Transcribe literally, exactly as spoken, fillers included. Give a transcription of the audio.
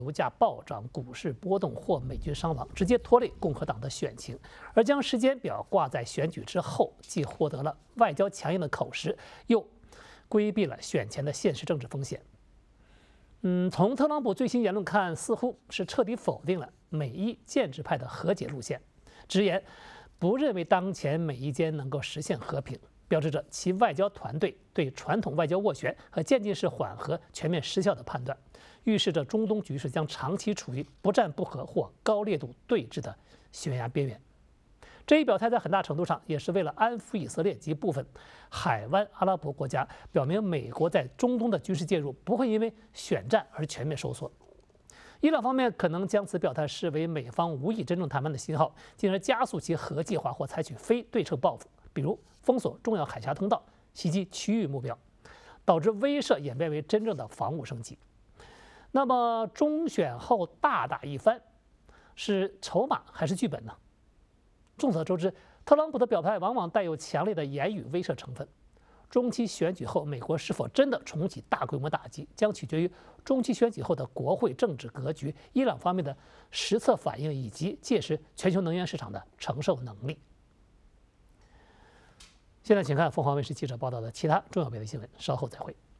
油价暴涨、股市波动或美军伤亡，直接拖累共和党的选情，而将时间表挂在选举之后，既获得了外交强硬的口实，又规避了选前的现实政治风险。嗯，从特朗普最新言论看，似乎是彻底否定了美伊建制派的和解路线，直言不认为当前美伊间能够实现和平，标志着其外交团队对传统外交斡旋和渐进式缓和全面失效的判断，预示着中东局势将长期处于不战不和或高烈度对峙的悬崖边缘。这一表态在很大程度上也是为了安抚以色列及部分海湾阿拉伯国家，表明美国在中东的军事介入不会因为选战而全面收缩。伊朗方面可能将此表态视为美方无意真正谈判的信号，进而加速其核计划或采取非对称报复，比如封锁重要海峡通道、袭击区域目标，导致威慑演变为真正的防务升级。那么中选后大打一番，是筹码还是剧本呢？众所周知，特朗普的表态往往带有强烈的言语威慑成分。中期选举后，美国是否真的重启大规模打击，将取决于中期选举后的国会政治格局、伊朗方面的实测反应以及届时全球能源市场的承受能力。现在请看凤凰卫视记者报道的其他重要别的新闻，稍后再会。